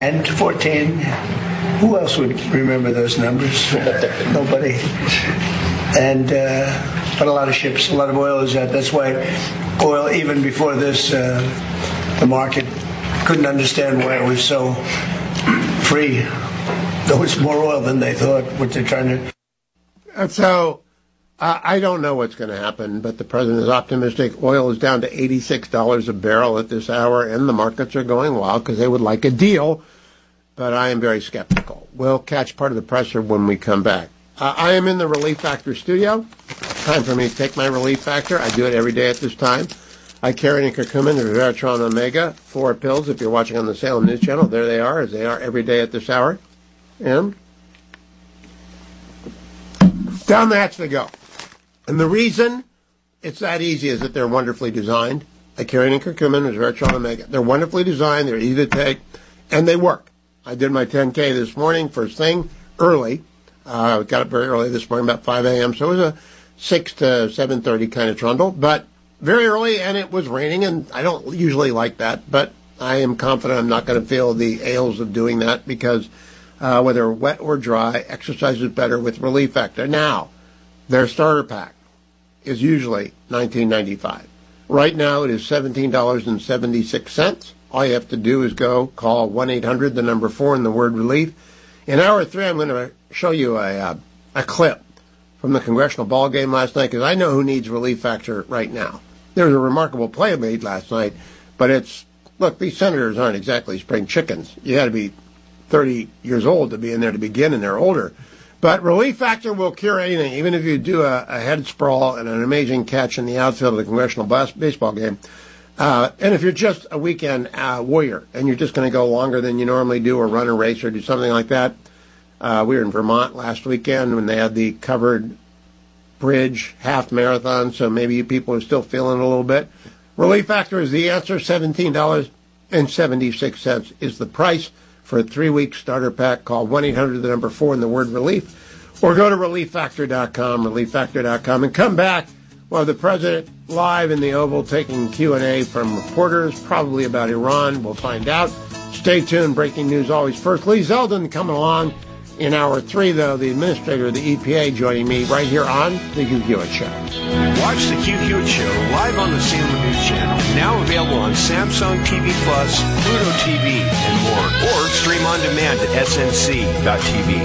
And 14. Who else would remember those numbers? Nobody. And but a lot of ships, a lot of oil is out. That's why oil, even before this, the market couldn't understand why it was so free. There was more oil than they thought. What they're trying to. So I don't know what's going to happen, but the president is optimistic. Oil is down to $86 a barrel at this hour, and the markets are going wild because they would like a deal. But I am very skeptical. We'll catch part of the pressure when we come back. I am in the Relief Factor studio. Time for me to take my Relief Factor. I do it every day at this time. I carry in curcumin, resveratrol, Omega, 4 pills. If you're watching on the Salem News Channel, there they are, as they are every day at this hour. And down the hatch they go. And the reason it's that easy is that they're wonderfully designed. I carry in curcumin, resveratrol, Omega. They're wonderfully designed. They're easy to take, and they work. I did my 10K this morning, first thing, early. Got up very early this morning, about 5 a.m., so it was a 6 to 7:30 kind of trundle, but very early, and it was raining, and I don't usually like that, but I am confident I'm not going to feel the ails of doing that because whether wet or dry, exercise is better with Relief Factor. Now, their starter pack is usually $19.95. Right now, it is $17.76. All you have to do is call 1-800, the number 4, and the word relief. In hour 3, I'm going to show you a clip from the congressional ball game last night because I know who needs Relief Factor right now. There was a remarkable play made last night, but look, these senators aren't exactly spring chickens. You got to be 30 years old to be in there to begin, and they're older. But Relief Factor will cure anything, even if you do a head sprawl and an amazing catch in the outfield of the congressional baseball game. And if you're just a weekend warrior and you're just going to go longer than you normally do or run a race or do something like that, we were in Vermont last weekend when they had the covered bridge half marathon, so maybe you people are still feeling it a little bit. Relief Factor is the answer. $17.76 is the price for a 3-week starter pack. Call 1-800, the number 4, and the word relief, or go to relieffactor.com, relieffactor.com, and come back. Well, the president live in the Oval taking Q&A from reporters, probably about Iran. We'll find out. Stay tuned. Breaking news always first. Lee Zeldin coming along in hour 3, though, the administrator of the EPA joining me right here on The Hugh Hewitt Show. Watch The Hugh Hewitt Show live on the Salem News Channel. Now available on Samsung TV Plus, Pluto TV, and more. Or stream on demand at snc.tv.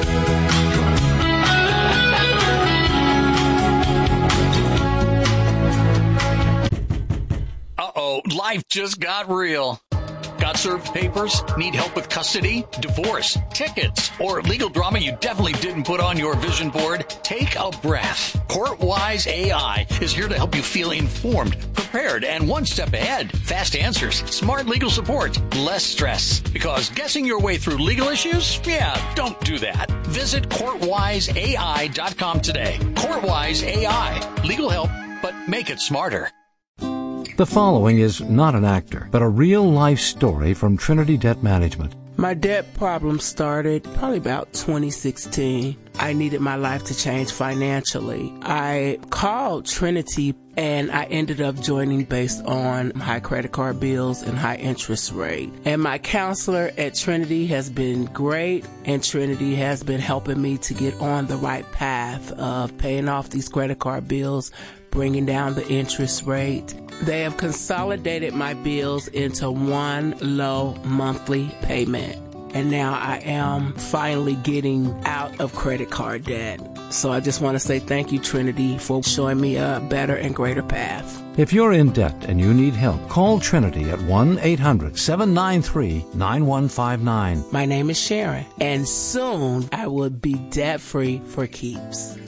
Life just got real. Got served papers? Need help with custody, divorce, tickets, or legal drama you definitely didn't put on your vision board? Take a breath. CourtWise AI is here to help you feel informed, prepared, and one step ahead. Fast answers, smart legal support, less stress. Because guessing your way through legal issues? Yeah, don't do that. Visit CourtWiseAI.com today. CourtWise AI. Legal help, but make it smarter. The following is not an actor, but a real-life story from Trinity Debt Management. My debt problem started probably about 2016. I needed my life to change financially. I called Trinity and I ended up joining based on high credit card bills and high interest rate. And my counselor at Trinity has been great, and Trinity has been helping me to get on the right path of paying off these credit card bills, bringing down the interest rate. They have consolidated my bills into one low monthly payment. And now I am finally getting out of credit card debt. So I just want to say thank you, Trinity, for showing me a better and greater path. If you're in debt and you need help, call Trinity at 1-800-793-9159. My name is Sharon, and soon I will be debt-free for keeps.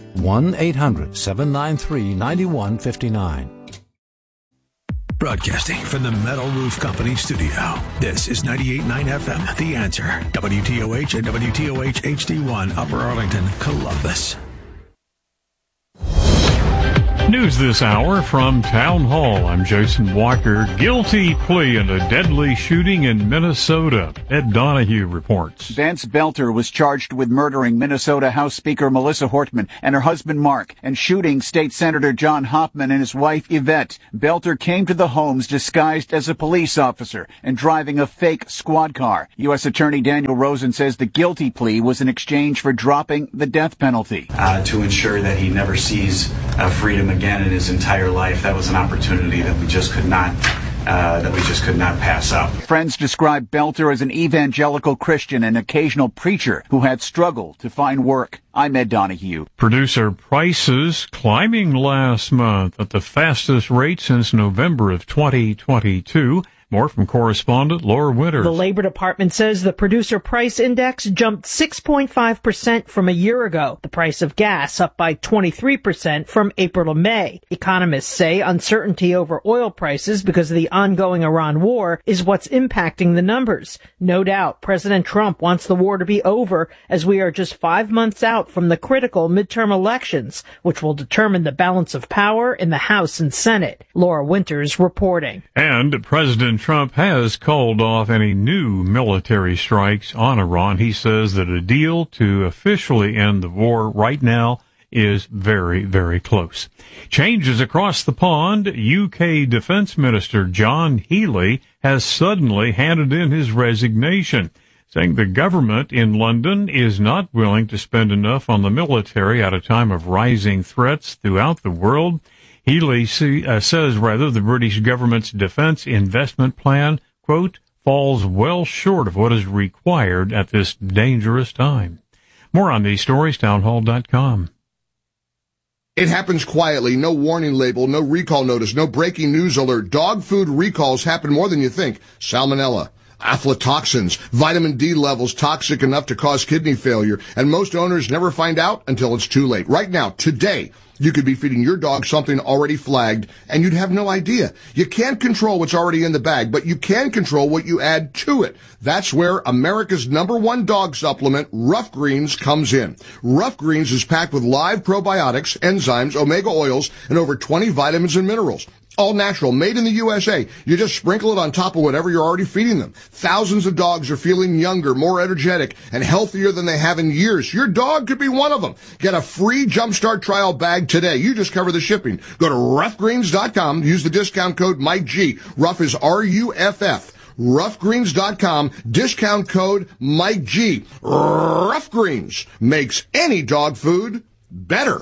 1-800-793-9159. Broadcasting from the Metal Roof Company studio. This is 98.9 FM, The Answer. WTOH and WTOH HD1, Upper Arlington, Columbus. News this hour from Town Hall. I'm Jason Walker. Guilty plea in a deadly shooting in Minnesota. Ed Donahue reports. Vance Belter was charged with murdering Minnesota House Speaker Melissa Hortman and her husband Mark and shooting State Senator John Hoffman and his wife Yvette. Belter came to the homes disguised as a police officer and driving a fake squad car. U.S. Attorney Daniel Rosen says the guilty plea was in exchange for dropping the death penalty. To ensure that he never sees freedom again in his entire life. That was an opportunity that we just could not pass up. Friends describe Belter as an evangelical Christian and occasional preacher who had struggled to find work. I'm Ed Donahue. Producer prices climbing last month at the fastest rate since November of 2022. More from correspondent Laura Winters. The Labor Department says the producer price index jumped 6.5% from a year ago. The price of gas up by 23% from April to May. Economists say uncertainty over oil prices because of the ongoing Iran war is what's impacting the numbers. No doubt President Trump wants the war to be over as we are just 5 months out from the critical midterm elections, which will determine the balance of power in the House and Senate. Laura Winters reporting. And President Trump has called off any new military strikes on Iran. He says that a deal to officially end the war right now is very, very close. Changes across the pond. UK Defense Minister John Healey has suddenly handed in his resignation, saying the government in London is not willing to spend enough on the military at a time of rising threats throughout the world. Healey says the British government's defense investment plan, quote, falls well short of what is required at this dangerous time. More on these stories, townhall.com. It happens quietly, no warning label, no recall notice, no breaking news alert. Dog food recalls happen more than you think. Salmonella, aflatoxins, vitamin D levels toxic enough to cause kidney failure, and most owners never find out until it's too late. Right now, today, you could be feeding your dog something already flagged, and you'd have no idea. You can't control what's already in the bag, but you can control what you add to it. That's where America's #1 dog supplement, Rough Greens, comes in. Rough Greens is packed with live probiotics, enzymes, omega oils, and over 20 vitamins and minerals. All natural, made in the USA. You just sprinkle it on top of whatever you're already feeding them. Thousands of dogs are feeling younger, more energetic, and healthier than they have in years. Your dog could be one of them. Get a free Jumpstart trial bag today. You just cover the shipping. Go to roughgreens.com. Use the discount code Mike G. Rough is RUFF. Roughgreens.com. Discount code Mike G. Rough Greens makes any dog food better.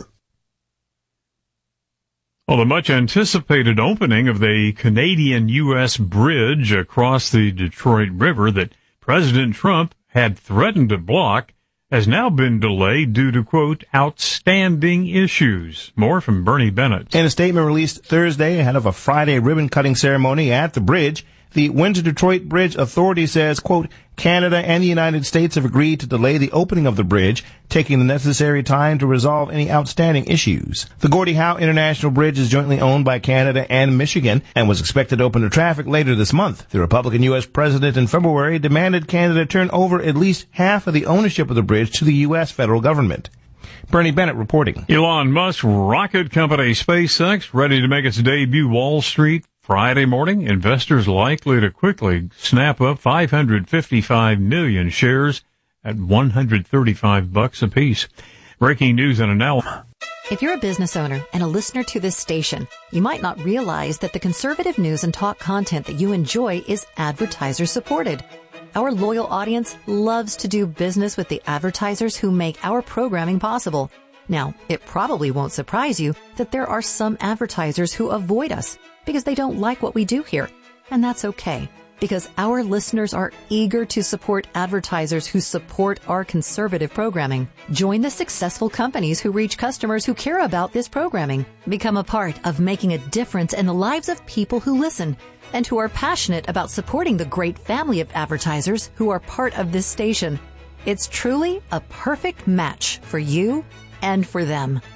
Well, the much-anticipated opening of the Canadian-U.S. bridge across the Detroit River that President Trump had threatened to block has now been delayed due to, quote, outstanding issues. More from Bernie Bennett. In a statement released Thursday ahead of a Friday ribbon-cutting ceremony at the bridge, the Windsor-Detroit Bridge Authority says, quote, Canada and the United States have agreed to delay the opening of the bridge, taking the necessary time to resolve any outstanding issues. The Gordie Howe International Bridge is jointly owned by Canada and Michigan and was expected to open to traffic later this month. The Republican U.S. president in February demanded Canada turn over at least half of the ownership of the bridge to the U.S. federal government. Bernie Bennett reporting. Elon Musk's rocket company SpaceX ready to make its debut Wall Street Friday morning. Investors likely to quickly snap up 555 million shares at $135 apiece. Breaking news in an hour. If you're a business owner and a listener to this station, you might not realize that the conservative news and talk content that you enjoy is advertiser supported. Our loyal audience loves to do business with the advertisers who make our programming possible. Now, it probably won't surprise you that there are some advertisers who avoid us because they don't like what we do here. And that's okay, because our listeners are eager to support advertisers who support our conservative programming. Join the successful companies who reach customers who care about this programming. Become a part of making a difference in the lives of people who listen and who are passionate about supporting the great family of advertisers who are part of this station. It's truly a perfect match for you and for them.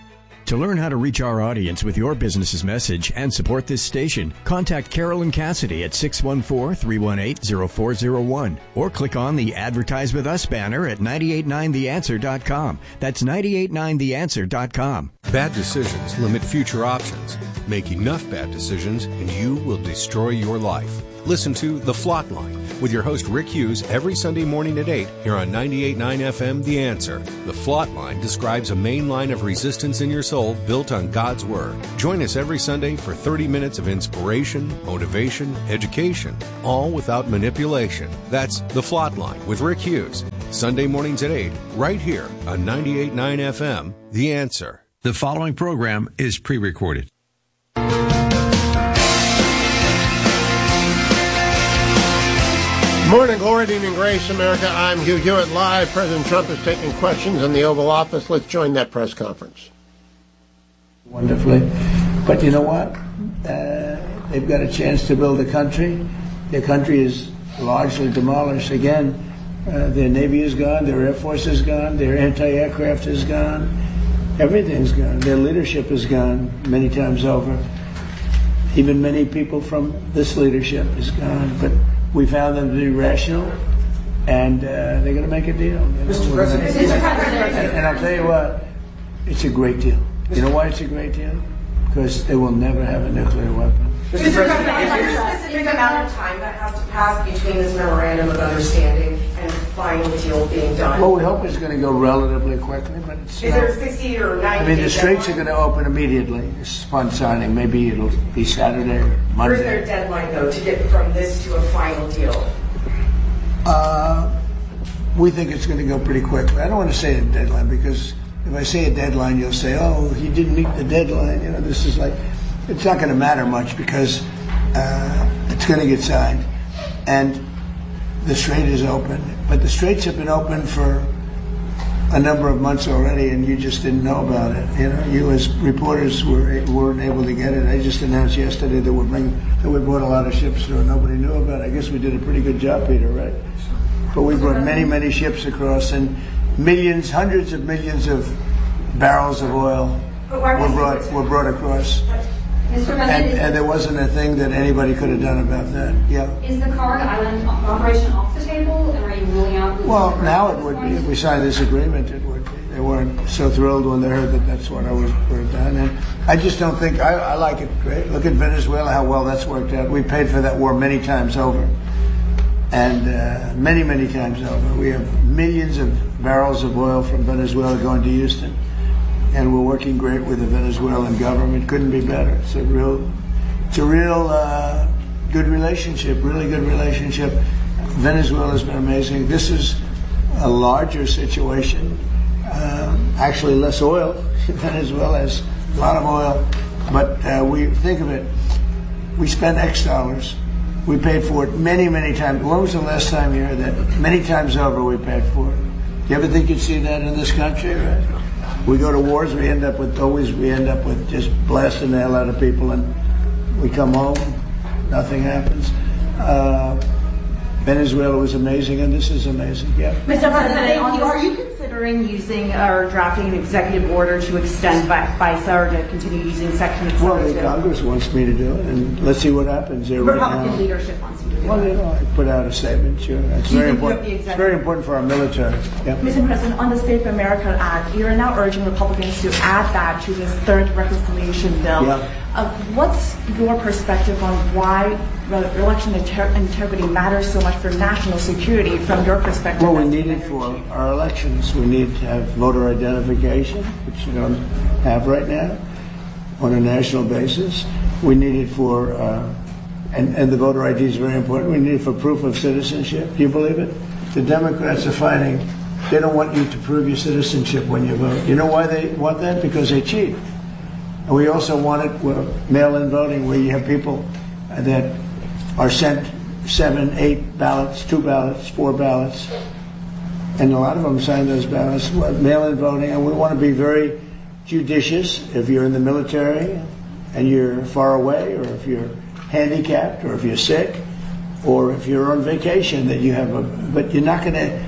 To learn how to reach our audience with your business's message and support this station, contact Carolyn Cassidy at 614-318-0401 or click on the Advertise With Us banner at 989theanswer.com. That's 989theanswer.com. Bad decisions limit future options. Make enough bad decisions and you will destroy your life. Listen to The Flot Line with your host Rick Hughes every Sunday morning at 8 here on 98.9 FM The Answer. The Flot Line describes a main line of resistance in your soul built on God's Word. Join us every Sunday for 30 minutes of inspiration, motivation, education, all without manipulation. That's The Flot Line with Rick Hughes. Sunday mornings at 8, right here on 98.9 FM The Answer. The following program is pre-recorded. Morning, glory, evening, grace, America. I'm Hugh Hewitt live. President Trump is taking questions in the Oval Office. Let's join that press conference. Wonderfully. But you know what? They've got a chance to build a country. Their country is largely demolished. Again, their Navy is gone, their Air Force is gone, their anti-aircraft is gone. Everything's gone. Their leadership is gone many times over. Even many people from this leadership is gone. But we found them to be rational, and they're going to make a deal. Mr. President. And I'll tell you what, it's a great deal. You know why it's a great deal? Because they will never have a nuclear weapon. Mr. President, is there a specific amount of time that has to pass between this memorandum of understanding and the final deal being done? Well, we hope it's going to go relatively quickly, but it's Is there 60 or 90 I mean, the straits are going to open immediately. It's upon signing. Maybe it'll be Saturday or Monday. Or is there a deadline, though, to get from this to a final deal? We think it's going to go pretty quickly. I don't want to say a deadline because if I say a deadline, you'll say, oh, he didn't meet the deadline. You know, this is like, it's not going to matter much because it's going to get signed. And the strait is open. But the straits have been open for a number of months already, and you just didn't know about it. You know, you as reporters weren't able to get it. I just announced yesterday that we brought a lot of ships through, and nobody knew about it. I guess we did a pretty good job, Peter, right? But we brought many, many ships across, and millions, hundreds of millions of barrels of oil were brought across. Mr. President, and there wasn't a thing that anybody could have done about that. Yeah. Is the Kariga Island operation off the table, and are you ruling out? Well, now it would be. If we signed this agreement, it would be. They weren't so thrilled when they heard that that's what I would have done. And I just don't think, I like it great. Look at Venezuela, how well that's worked out. We paid for that war many times over. And many, many times over. We have millions of barrels of oil from Venezuela going to Houston. And we're working great with the Venezuelan government. Couldn't be better. It's a real good relationship, really good relationship. Venezuela's been amazing. This is a larger situation. Actually, less oil. Venezuela has a lot of oil. But we think of it, we spent X dollars. We paid for it many, many times. When was the last time you heard that? Many times over we paid for it. You ever think you'd see that in this country? Right? We go to wars, we end up with just blasting the hell out of people, and we come home, nothing happens. Venezuela was amazing, and this is amazing. Yeah. Mr. President, are you considering using or drafting an executive order to extend FISA or to continue using Section 2? Well, the Congress wants me to do it, and let's see what happens there. Republican leadership wants you to do it. Well, you know, I put out a statement. Sure, that's very important. It's very important for our military. Yeah. Mr. President, on the State of America Act, you're now urging Republicans to add that to this third reconciliation bill. Yeah. What's your perspective on why election integrity matters so much for national security from your perspective? Well, we need it for our elections. We need to have voter identification, which you don't have right now, on a national basis. We need it for, and the voter ID is very important, we need it for proof of citizenship. Do you believe it? The Democrats are fighting. They don't want you to prove your citizenship when you vote. You know why they want that? Because they cheat. And we also want it with mail-in voting, where you have people that are sent 7, 8 ballots, 2 ballots, 4 ballots, and a lot of them sign those ballots, mail-in voting. And we want to be very judicious. If you're in the military and you're far away, or if you're handicapped, or if you're sick, or if you're on vacation, that you have but you're not going to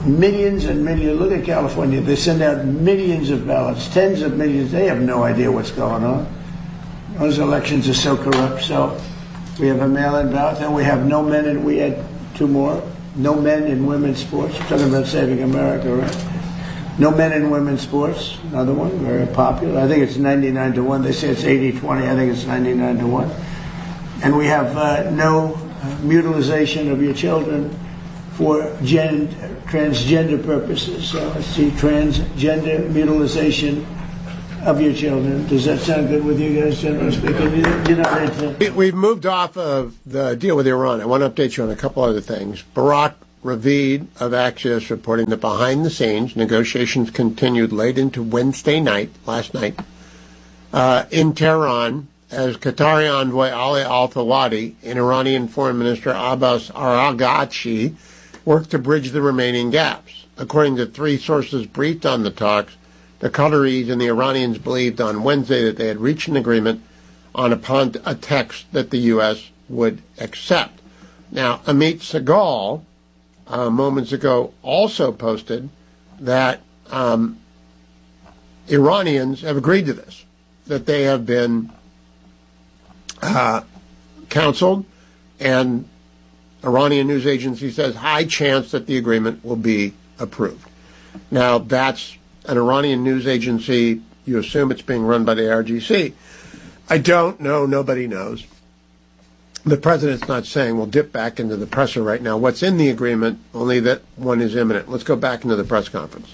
millions and millions. Look at California. They send out millions of ballots, tens of millions. They have no idea what's going on. Those elections are so corrupt. So we have a mail-in ballot, and we have no men, and we had two more. No men in women's sports. You're talking about saving America, right? No men in women's sports. Another one, very popular. I think it's 99-1. They say it's 80-20. I think it's 99-1. And we have no mutilization of your children for transgender purposes. So let's see, transgender mutilization of your children. Does that sound good with you guys, generally speaking? You're not into... We've moved off of the deal with Iran. I want to update you on a couple other things. Barak Ravid of Axios reporting that behind the scenes, negotiations continued late into Wednesday night, last night, in Tehran, as Qatari envoy Ali Al-Thawadi and Iranian Foreign Minister Abbas Araghchi worked to bridge the remaining gaps. According to three sources briefed on the talks, the Qataris and the Iranians believed on Wednesday that they had reached an agreement on a text that the U.S. would accept. Now, Amit Segal, moments ago, also posted that Iranians have agreed to this, that they have been counseled, and Iranian news agency says high chance that the agreement will be approved. Now, that's an Iranian news agency. You assume it's being run by the IRGC. I don't know. Nobody knows. The president's not saying we'll dip back into the presser right now. What's in the agreement, only that one is imminent. Let's go back into the press conference.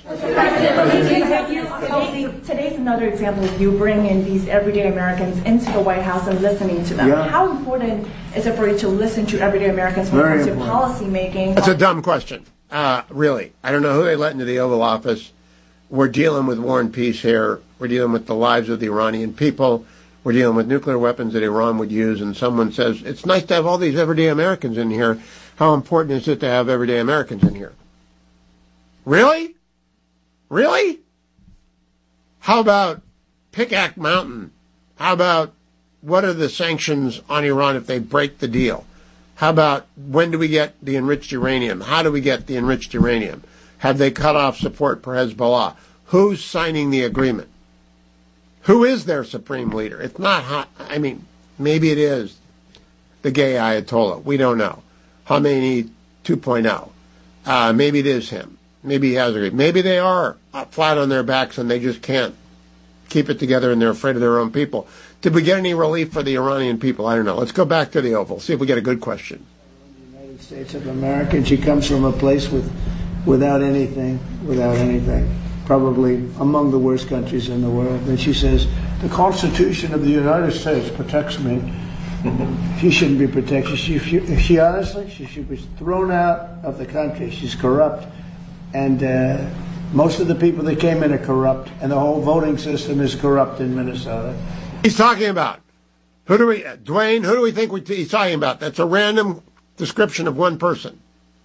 Today's another example of you bringing these everyday Americans into the White House and listening to them. Yeah. How important is it for you to listen to everyday Americans when it comes to policy making? That's a dumb question. Really. I don't know who they let into the Oval Office. We're dealing with war and peace here. We're dealing with the lives of the Iranian people. We're dealing with nuclear weapons that Iran would use, and someone says, it's nice to have all these everyday Americans in here. How important is it to have everyday Americans in here? Really? Really? How about Pickaxe Mountain? How about what are the sanctions on Iran if they break the deal? How about when do we get the enriched uranium? How do we get the enriched uranium? Have they cut off support for Hezbollah? Who's signing the agreement? Who is their supreme leader? It's not, maybe it is the gay Ayatollah. We don't know. Khomeini 2.0. Maybe it is him. Maybe he has agreed. Maybe they are flat on their backs and they just can't keep it together and they're afraid of their own people. Did we get any relief for the Iranian people? I don't know. Let's go back to the Oval, see if we get a good question. The United States of America, and she comes from a place without anything, probably among the worst countries in the world. And she says, the Constitution of the United States protects me. She shouldn't be protected. She honestly, she should be thrown out of the country. She's corrupt. And most of the people that came in are corrupt. And the whole voting system is corrupt in Minnesota. He's talking about, Dwayne, who do we think he's talking about? That's a random description of one person.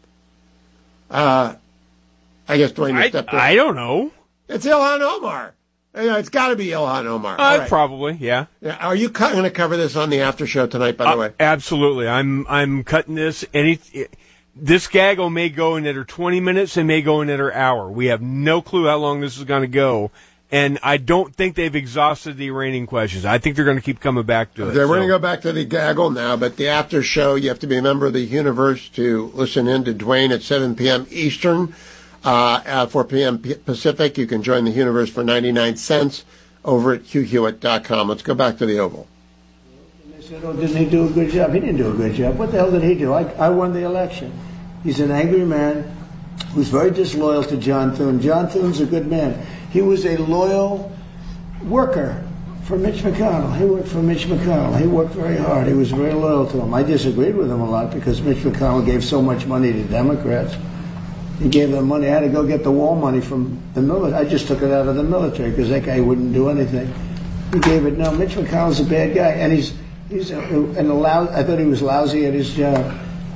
I guess Dwayne stepped in. I don't know. It's Ilhan Omar. It's got to be Ilhan Omar. Right. Probably, yeah. Are you going to cover this on the after show tonight, by the way? Absolutely. I'm cutting this. This gaggle may go another 20 minutes and may go another hour. We have no clue how long this is going to go. And I don't think they've exhausted the Iranian questions. I think they're going to keep coming back to it. We're going to go back to the gaggle now, but the after show, you have to be a member of the Universe to listen in to Dwayne at 7 p.m. Eastern. At 4 p.m. Pacific, you can join the Universe for 99 cents over at HughHewitt.com. Let's go back to the Oval. And they said, didn't he do a good job? He didn't do a good job. What the hell did he do? I won the election. He's an angry man who's very disloyal to John Thune. John Thune's a good man. He was a loyal worker for Mitch McConnell. He worked for Mitch McConnell. He worked very hard. He was very loyal to him. I disagreed with him a lot because Mitch McConnell gave so much money to Democrats. He gave them money. I had to go get the wall money from the military. I just took it out of the military because that guy wouldn't do anything. He gave it. No, Mitch McConnell's a bad guy, and he's I thought he was lousy at his job.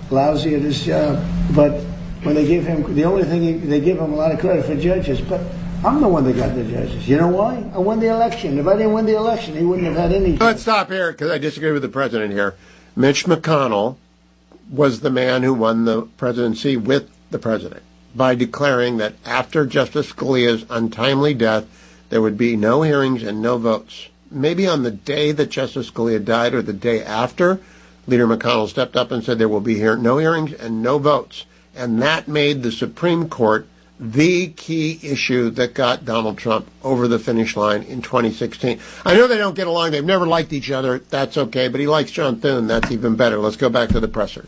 But when they give him, the only thing they give him a lot of credit for judges. But I'm the one that got the judges. You know why? I won the election. If I didn't win the election, he wouldn't have had any. Let's stop here because I disagree with the president here. Mitch McConnell was the man who won the presidency with the president. by declaring that after Justice Scalia's untimely death, there would be no hearings and no votes. Maybe on the day that Justice Scalia died or the day after, Leader McConnell stepped up and said there will be no hearings and no votes. And that made the Supreme Court the key issue that got Donald Trump over the finish line in 2016. I know they don't get along. They've never liked each other. That's okay. But he likes John Thune. That's even better. Let's go back to the presser.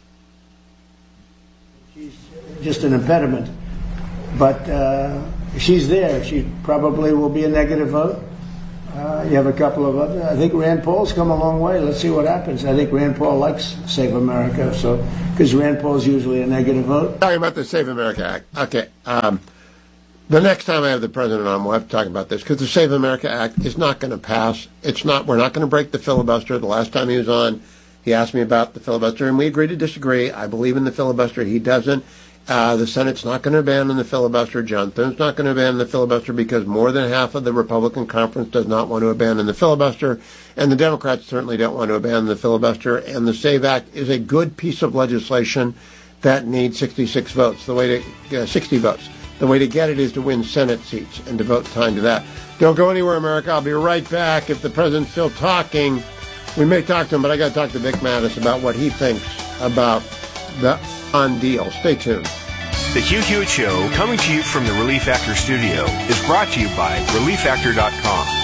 She's just an impediment. But she's there. She probably will be a negative vote. You have a couple of other. I think Rand Paul's come a long way. Let's see what happens. I think Rand Paul likes Save America, because Rand Paul's usually a negative vote. Talking about the Save America Act. Okay. The next time I have the president on, we'll have to talk about this, because the Save America Act is not going to pass. We're not going to break the filibuster. The last time he was on, he asked me about the filibuster, and we agreed to disagree. I believe in the filibuster. He doesn't. The Senate's not going to abandon the filibuster. John Thune's not going to abandon the filibuster because more than half of the Republican conference does not want to abandon the filibuster, and the Democrats certainly don't want to abandon the filibuster. And the SAVE Act is a good piece of legislation that needs 66 votes. 60 votes. The way to get it is to win Senate seats and devote time to that. Don't go anywhere, America. I'll be right back. If the president's still talking, we may talk to him, but I got to talk to Vic Mattis about what he thinks about the deal. Stay tuned. The Hugh Hewitt Show, coming to you from the Relief Factor studio, is brought to you by ReliefFactor.com.